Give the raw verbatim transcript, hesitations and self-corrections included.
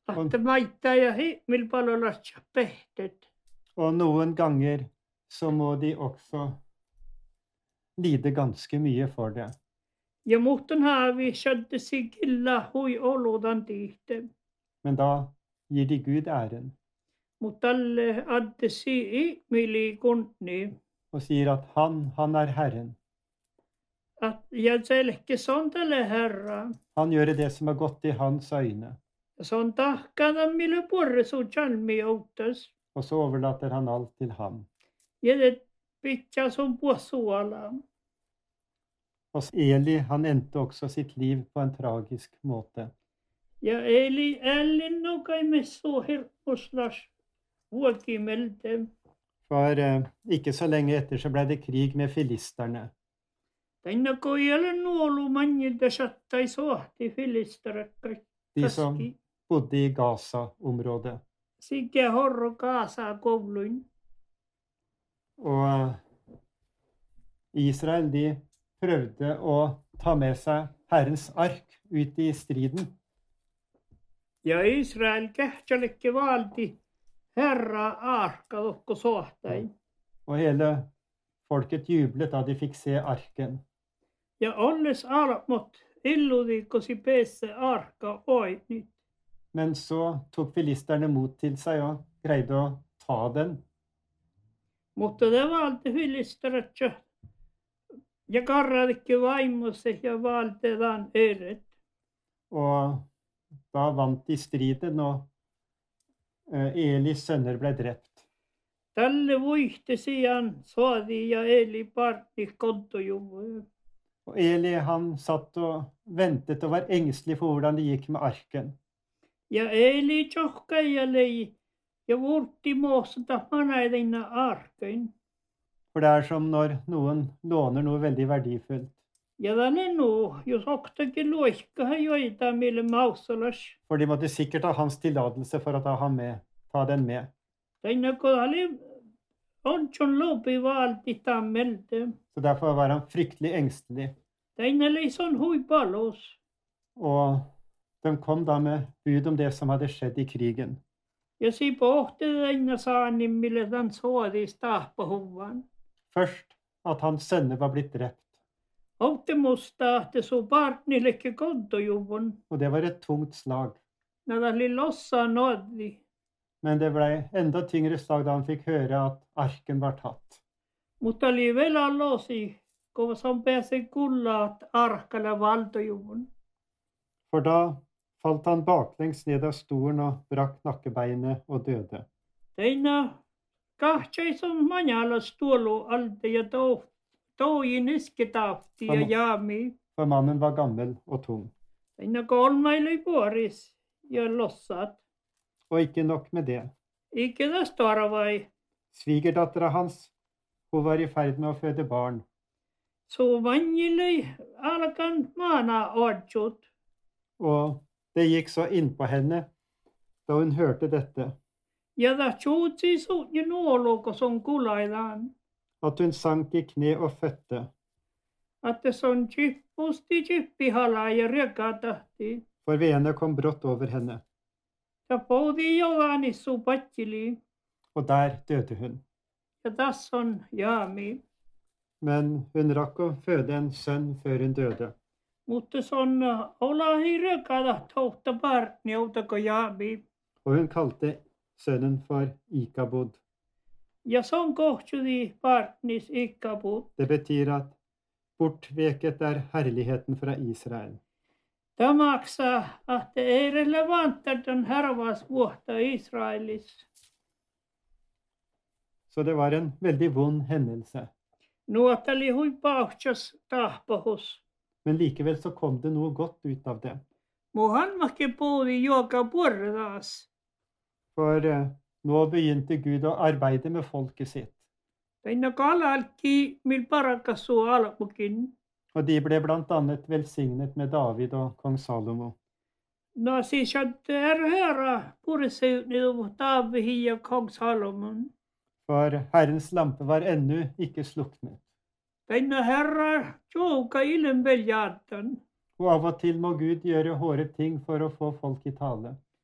Og, Att maita ja himmelpalvelussa pehtet. og noen ganger så må de også lide ganske mye for det. Ja muuten haavi shadde sigilla hui oludan tihte. Men da gir de Gud æren Mutta alle adde si mili kunni. og sier at han, han er Herren. Att ja selke sondale herra. Han gjør det som er godt i hans øyne. Se on tahkana mille porresu chalmi outas. Og så overlater han alt til ham. Ja det pitcha sun puossuala. Og Eli, han endte også sitt liv på en tragisk måte. Ja eli ellin no kai messu hirmuslas vuokimelte. For eh, ikke så lenge etter så ble det krig med filisterne. Tänne koijale nuolu manjilta sattai sohti filistarakkai. De som Kaski. bodde i Gaza-området. Sikke horro kaasa kouluin. Og eh, Israel, de prøvde å ta med seg Herrens ark ut i striden. Ja Israel kähtsälekke valti herra arka tokko sohtai. Og hele folket jublet da de fikk se arken. Ja olles almot illudikosi peesse arka oi nyt. Men så tok filisterne mot til seg og greide å ta den. Mutta te valti filistaratsa. Ja karradikki vaimosse ja valtetaan eret. Og da vant de striden, og eh, Elis sønner ble drept. Tälle vuihti sijaan suodi ja eli parti kontojuvu. Og Eli, han satt og ventet og var engstelig for hvordan det gikk med arken. Ja eli tjohkai ja lei ja vurti moosta manaidina arkein. For det er som når noen låner noe veldig verdifullt. Ja tänne nu, jos oktakin luikkahan joita mille mausolas. For de måtte sikkert ha hans tillatelse for å ta, ham med, ta den med. Tänne kohali onchon lopi valti tammelte. Så derfor var han fryktelig engstelig. Tänne leison hui palos. Og de kom da med bud om det som hadde skjedd i krigen. Ja si pohti tänne saani mille tän suodi stahpahuvan. Først at hans sønner var blitt drept. Outi musta ahte su partnillekke kontojuvun. Og det var et tungt slag. Nada li lossa noddi. Men det ble enda tyngre slag da han fikk høre at arken var tatt. Mutta oli vielä losi, kun se on pääse kullaat arkalla valtojuvun. For da falt han baklengs ned av stolen og brakk nakkebeinet og døde. Teina kahtsai sun manjala stuolu alte ja tou, touji nisketahti ja Vamo. jaami. For mannen var gammel og tung. Teina kolmailui vuoris ja lossat. Og ikke nok med det. Ikke tästä arvai. Svigerdattera hans, hun var i ferd med å føde barn. Su manjilui alkan maana odsut. Og det gikk så innpå henne da hun hørte dette, Ja da tjuutsi sun ja nuolu, kun sun kulailaan. at hun sank i kne og fødte. Että se on chippusti chippihalaa ja riekatahti. For veene kom brått over henne, Ja poudi jovani su patsili. og der døde hun. Ja tässä on jaami. Men hun rakk å føde en sønn før hun døde. Mutta se on olahi riekatahtoutta partni, outako jaami. Og hun kalte sønnen for Ikabod. Ja se on kohtsudi partnis ikkaput. Det betyr at bortveket er herligheten fra Israel. Tämä maksaa, että ei relevanttar den härvas vuotta Israelis. Så det var en veldig vond hendelse. Nuotali hui pauhtsas tahpahus. Men likevel så kom det noe godt ut av det. Muhanmakke poudi joka porras. For eh, nå begynte Gud å arbeide med folket sitt. Teina kalalki mil parakasu almukin. Og de ble blant annet velsignet med David og kong Salomo. No siis att herra puriseutu taavihi ja kong Salomon. For Herrens lampe var ennå ikke sluknet. Teina herra tjouka ilen veljaatan. Og av og til må Gud gjøre hårde ting for å få folk i tale.